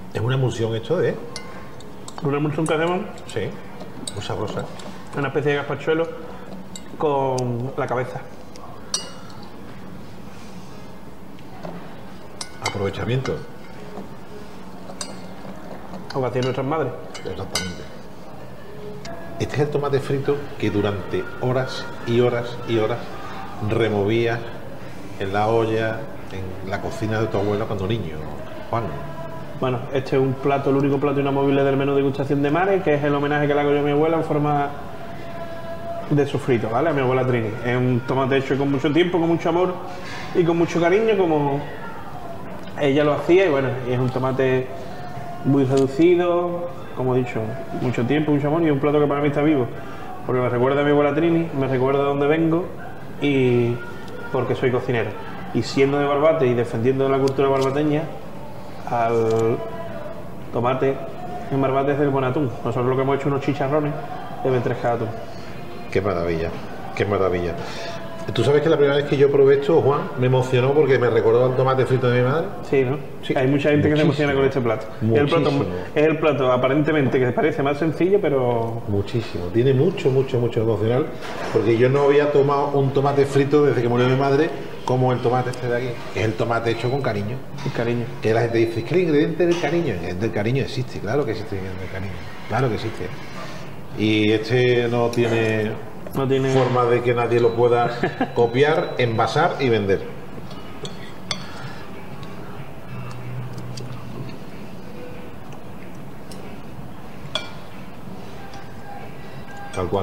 Es una emulsión hecho de... Una emulsión que hacemos, Sí, muy sabrosa. una especie de gazpachuelo con la cabeza. Aprovechamiento. Lo que hacían nuestras madres. Exactamente. Este es el tomate frito que durante horas y horas y horas removías en la olla, en la cocina de tu abuela cuando niño, Juan. Bueno, este es un plato, el único plato inamovible del menú de degustación de mares, que es el homenaje que le hago yo a mi abuela en forma de sofrito, ¿vale? A mi abuela Trini. Es un tomate hecho con mucho tiempo, con mucho amor y con mucho cariño, como ella lo hacía. Y bueno, y es un tomate muy reducido, como he dicho, mucho tiempo, mucho amor, y un plato que para mí está vivo, porque me recuerda a mi abuela Trini, me recuerda de dónde vengo y porque soy cocinero. Y siendo de Barbate y defendiendo la cultura barbateña, al tomate en Barbate es del buen atún. Nosotros lo que hemos hecho unos chicharrones de ventresca de atún. Qué maravilla, qué maravilla. Tú sabes que la primera vez que yo probé esto, Juan, me emocionó porque me recordó al tomate frito de mi madre. Sí, ¿no? Sí. Hay mucha gente que se Muchísimo. emociona con este plato. Muchísimo. Es el plato aparentemente que parece más sencillo, pero Muchísimo, tiene mucho, mucho, mucho emocional, porque yo no había tomado un tomate frito desde que murió mi madre como el tomate este de aquí, que es el tomate hecho con cariño. el cariño. Que la gente dice, es que el ingrediente del cariño, el del cariño existe, claro que existe el cariño, claro que existe. Y este no tiene No tiene forma de que nadie lo pueda copiar, envasar y vender. Tal cual.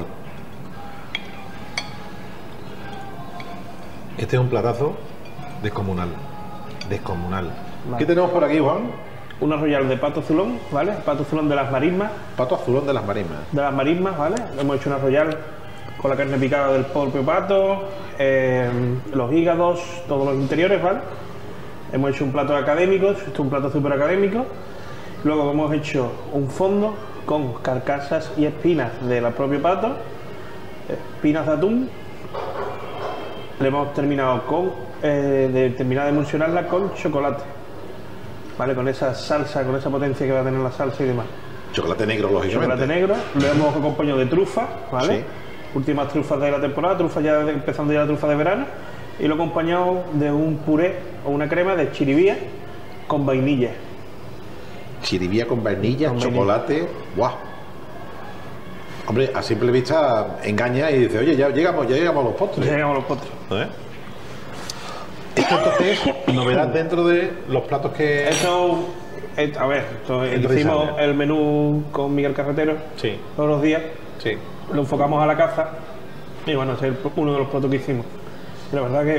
Este es un platazo descomunal. Descomunal. Vale. ¿Qué tenemos por aquí, Juan? un arroyal de pato azulón, ¿vale? Pato azulón de las marismas. Pato azulón de las marismas. De las marismas, ¿vale? Hemos hecho un arroyal con la carne picada del propio pato, los hígados, todos los interiores, ¿vale? Hemos hecho un plato académico, esto es un plato súper académico. Luego hemos hecho un fondo con carcasas y espinas del propio pato, espinas de atún. Le hemos terminado con terminar de emulsionarla con chocolate, ¿vale? Con esa salsa, con esa potencia que va a tener la salsa y demás. Chocolate negro, lógicamente. Chocolate negro, lo hemos acompañado de trufa, ¿vale? Sí. Últimas trufas de la temporada, trufa ya empezando ya la trufa de verano, y lo he acompañado de un puré o una crema de chiribía con vainilla. Chiribía con vainilla, Con vainilla. chocolate, ¡guau! Hombre, a simple vista engaña y dice, oye, ya llegamos a los postres. Ya llegamos a los postres. ¿Eh? Esto entonces es novedad dentro de los platos que... Esto, a ver, Entonces, hicimos ¿sabes? el menú con Miguel Carretero Sí, todos los días, sí. lo enfocamos a la caza y bueno, ese es uno de los platos que hicimos. Y la verdad que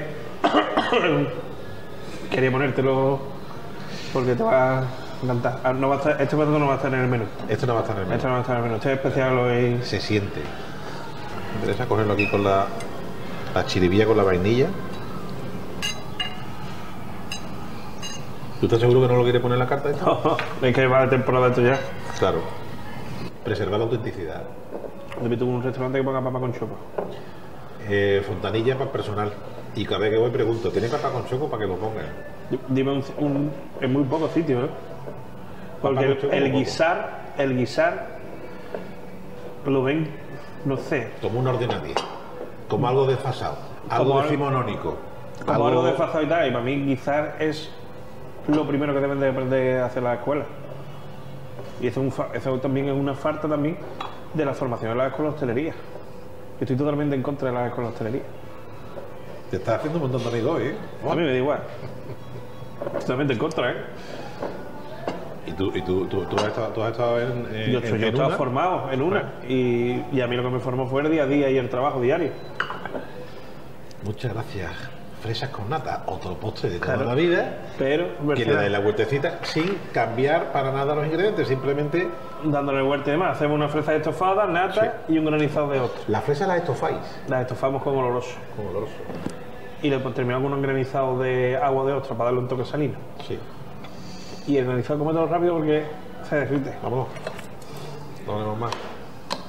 quería ponértelo porque te va a encantar. Ah, no va a estar, este plato no va a estar en el menú. Esto no va a estar en el menú. Este no va a estar en el menú. Este es especial hoy. Se siente. Me interesa cogerlo aquí con la chiribía con la vainilla. ¿Tú estás seguro que no lo quieres poner en la carta esto? Es que va de temporada esto ya. Claro. Preservar la autenticidad. Te invito a un restaurante que ponga papa con choco. Fontanilla para personal. Y cada vez que voy pregunto, ¿tiene papa con choco para que lo pongan? Dime en muy pocos sitios, ¿eh? Porque Papa con choco, el guisar lo ven, no sé, Como un ordenadie. Como algo desfasado. Algo Como algo- decimonónico. como algo desfasado y tal. Y para mí guisar es lo primero que deben de aprender a hacer la escuela. Y eso también es una falta también de la formación de la escuela de hostelería. Yo estoy totalmente en contra de la escuela de hostelería. Te estás haciendo un montón de amigos, ¿eh? A mí me da igual. Totalmente en contra, ¿eh? ¿Y tú has estado en Yo estaba una? formado en una y a mí lo que me formó fue el día a día y el trabajo diario. Muchas gracias. Fresas con nata, otro postre de toda Claro. la vida, Pero que le dais la vueltecita sin cambiar para nada los ingredientes, simplemente dándole vuelta y demás. Hacemos una fresa estofada, nata y un granizado de otro. las fresas las estofáis, Las estofamos con oloroso. como oloroso. Y le terminamos con un granizado de agua de ostra para darle un toque salino. Sí, Y el granizado comételo rápido porque se derrite. vámonos. No hablemos más.